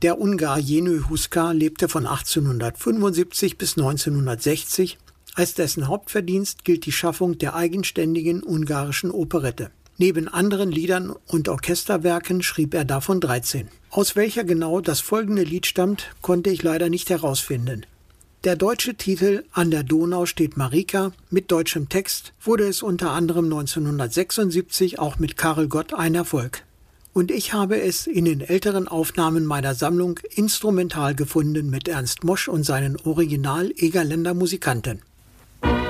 Der Ungar Jenő Huszka lebte von 1875 bis 1960. Als dessen Hauptverdienst gilt die Schaffung der eigenständigen ungarischen Operette. Neben anderen Liedern und Orchesterwerken schrieb er davon 13. Aus welcher genau das folgende Lied stammt, konnte ich leider nicht herausfinden. Der deutsche Titel »An der Donau steht Marika« mit deutschem Text wurde es unter anderem 1976 auch mit Karel Gott ein Erfolg. Und ich habe es in den älteren Aufnahmen meiner Sammlung instrumental gefunden mit Ernst Mosch und seinen Original-Egerländer Musikanten.